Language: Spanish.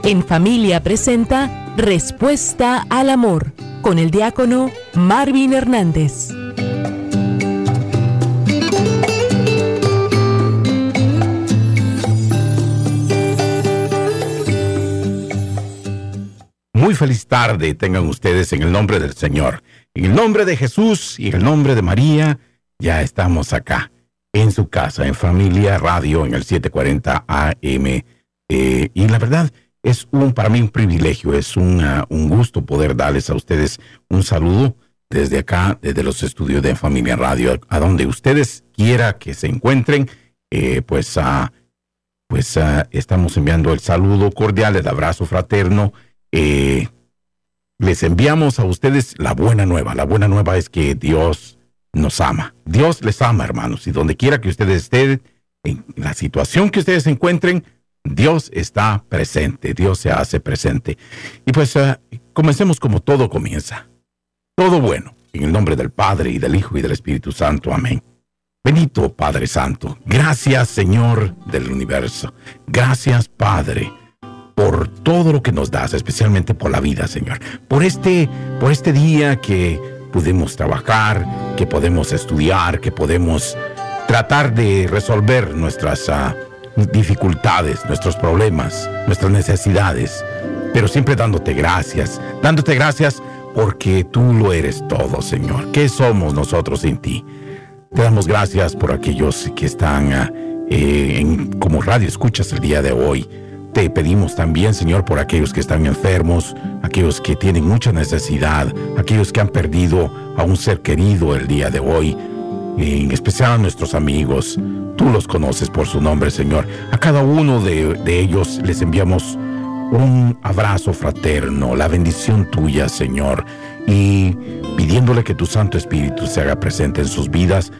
En Familia presenta Respuesta al Amor con el diácono Marvin Hernández. Muy feliz tarde tengan ustedes en el nombre del Señor. En el nombre de Jesús y en el nombre de María, ya estamos acá, en su casa, en Familia Radio, en el 740 AM. Y la verdad, es para mí un privilegio, es un gusto poder darles a ustedes un saludo desde acá, desde los estudios de Familia Radio, a donde ustedes quiera que se encuentren, estamos enviando el saludo cordial, el abrazo fraterno. Les enviamos a ustedes la buena nueva. La buena nueva es que Dios nos ama. Dios les ama, hermanos, y donde quiera que ustedes estén, en la situación que ustedes se encuentren, Dios está presente, Dios se hace presente. Y comencemos como todo comienza. Todo bueno, en el nombre del Padre, y del Hijo, y del Espíritu Santo. Amén. Bendito Padre Santo. Gracias, Señor del universo. Gracias, Padre, por todo lo que nos das, especialmente por la vida, Señor. Por este día que pudimos trabajar, que podemos estudiar, que podemos tratar de resolver nuestras dificultades, nuestros problemas, nuestras necesidades, pero siempre dándote gracias porque tú lo eres todo, Señor. ¿Qué somos nosotros sin ti? Te damos gracias por aquellos que están como radio escuchas el día de hoy. Te pedimos también, Señor, por aquellos que están enfermos, aquellos que tienen mucha necesidad, aquellos que han perdido a un ser querido el día de hoy, en especial a nuestros amigos. Tú los conoces por su nombre, Señor. A cada uno de ellos les enviamos un abrazo fraterno, la bendición tuya, Señor, y pidiéndole que tu Santo Espíritu se haga presente en sus vidas